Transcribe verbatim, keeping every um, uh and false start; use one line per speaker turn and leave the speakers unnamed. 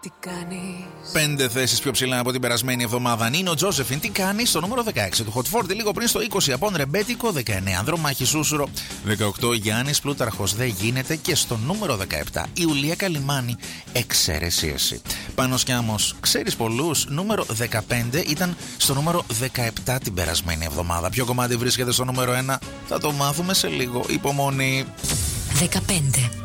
Τι κάνεις?
Πέντε θέσεις πιο ψηλά από την περασμένη εβδομάδα. Νίνο Τζόσεφιν, τι κάνει, στο νούμερο δεκαέξι του Hot φορτί, λίγο πριν στο είκοσι από Ρεμπέτικο, δεκαεννέα Ανδρομάχη Σούσουρο, δεκαοκτώ Γιάννης Πλούταρχος, δεν γίνεται, και στο νούμερο δεκαεπτά η Ιουλία Καλιμάνη, εξαίρεση εσύ. Πάνος Κιάμος, ξέρεις πολλούς, νούμερο δεκαπέντε, ήταν στο νούμερο δεκαεπτά την περασμένη εβδομάδα. Ποιο κομμάτι βρίσκεται στο νούμερο ένα, θα το μάθουμε σε λίγο. Υπομονή.
δεκαπέντε.